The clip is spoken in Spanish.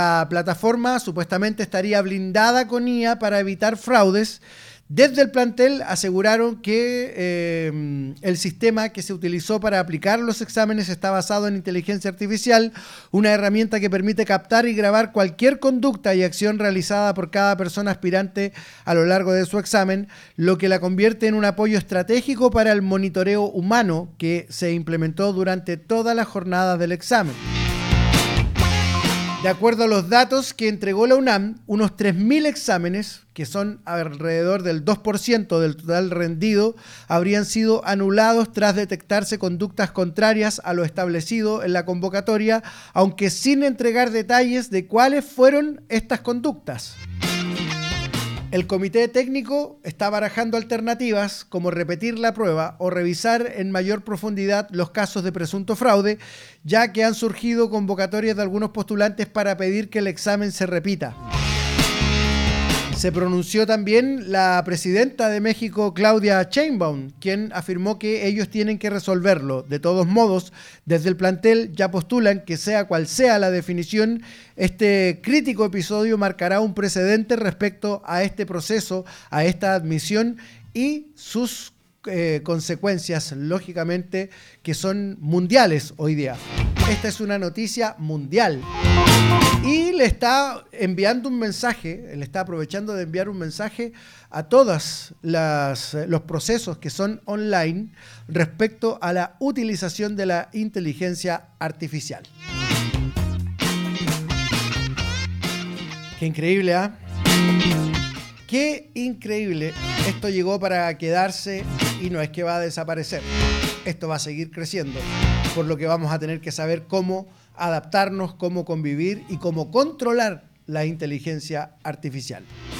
la plataforma supuestamente estaría blindada con IA para evitar fraudes. Desde el plantel aseguraron que el sistema que se utilizó para aplicar los exámenes está basado en inteligencia artificial, una herramienta que permite captar y grabar cualquier conducta y acción realizada por cada persona aspirante a lo largo de su examen, lo que la convierte en un apoyo estratégico para el monitoreo humano que se implementó durante toda la jornada del examen. De acuerdo a los datos que entregó la UNAM, unos 3.000 exámenes, que son alrededor del 2% del total rendido, habrían sido anulados tras detectarse conductas contrarias a lo establecido en la convocatoria, aunque sin entregar detalles de cuáles fueron estas conductas. El comité técnico está barajando alternativas como repetir la prueba o revisar en mayor profundidad los casos de presunto fraude, ya que han surgido convocatorias de algunos postulantes para pedir que el examen se repita. Se pronunció también la presidenta de México, Claudia Sheinbaum, quien afirmó que ellos tienen que resolverlo. De todos modos, desde el plantel ya postulan que sea cual sea la definición, este crítico episodio marcará un precedente respecto a este proceso, a esta admisión y sus consecuencias, lógicamente, que son mundiales hoy día. Esta es una noticia mundial. Y le está enviando un mensaje, le está aprovechando de enviar un mensaje a todos los procesos que son online respecto a la utilización de la inteligencia artificial. Qué increíble, ¿ah? Qué increíble. Esto llegó para quedarse y no es que va a desaparecer. Esto va a seguir creciendo, por lo que vamos a tener que saber cómo adaptarnos, cómo convivir y cómo controlar la inteligencia artificial.